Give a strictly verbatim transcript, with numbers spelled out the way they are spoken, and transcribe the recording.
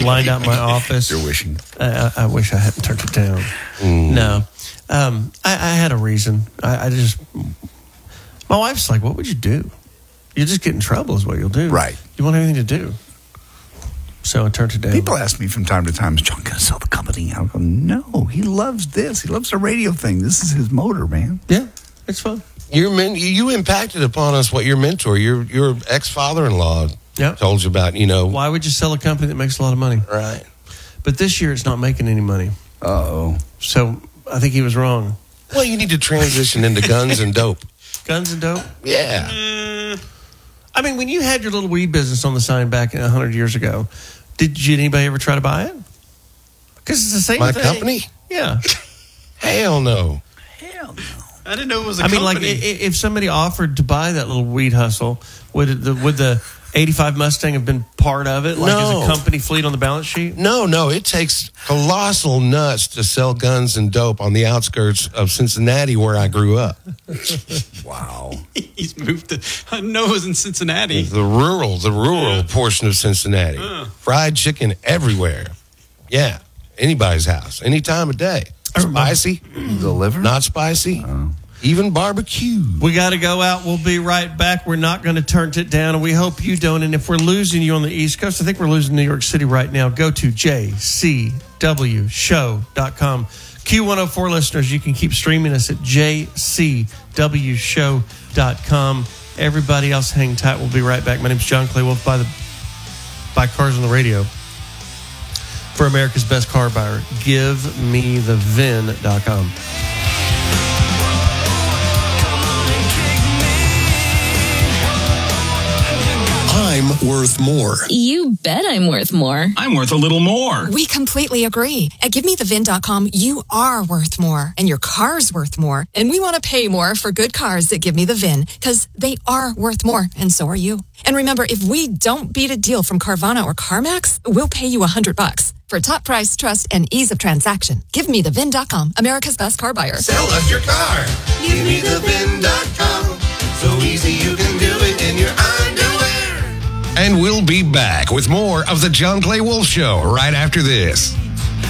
lined out in my office. You're wishing. I, I wish I hadn't turned it down. Mm. No. Um, I, I had a reason. I, I just... My wife's like, what would you do? You just get in trouble is what you'll do. Right. You won't have anything to do. So I turned it down. People ask me from time to time, is John going to sell the company? I go, no, he loves this. He loves the radio thing. This is his motor, man. Yeah, it's fun. Your men, you impacted upon us what your mentor, your your ex-father-in-law yep. told you about, you know. Why would you sell a company that makes a lot of money? Right. But this year it's not making any money. Uh-oh. So I think he was wrong. Well, you need to transition into guns and dope. Guns and dope? Yeah. Mm, I mean, when you had your little weed business on the sign back one hundred years ago, did you, anybody ever try to buy it? Because it's the same My thing. My company? Yeah. Hell no. Hell no. I didn't know it was a I company. mean, like, if somebody offered to buy that little weed hustle, would the would the eighty-five Mustang have been part of it? Like, no. as a company fleet on the balance sheet? No, no. It takes colossal nuts to sell guns and dope on the outskirts of Cincinnati, where I grew up. Wow. He's moved to, I know it was in Cincinnati. The rural, the rural yeah. portion of Cincinnati. Uh. Fried chicken everywhere. Yeah. Anybody's house, any time of day. Spicy. The liver? Not spicy. Oh. Even barbecue. We got to go out. We'll be right back. We're not going to turn it down, and we hope you don't. And if we're losing you on the East Coast, I think we're losing New York City right now. Go to j c w show dot com. Q one oh four listeners, you can keep streaming us at j c w show dot com. Everybody else, hang tight. We'll be right back. My name's John Clay Wolf. Buy the buy cars on the radio for America's best car buyer. give me the vin dot com. I'm worth more. You bet I'm worth more. I'm worth a little more. We completely agree. At give me the vin dot com, you are worth more, and your car's worth more. And we want to pay more for good cars that Give Me the Vin, because they are worth more, and so are you. And remember, if we don't beat a deal from Carvana or CarMax, we'll pay you a hundred bucks. For top price, trust, and ease of transaction, give me the vin dot com, America's best car buyer. Sell us your car. give me the vin dot com. So easy you can do it in your underwear. And we'll be back with more of the John Clay Wolf Show right after this.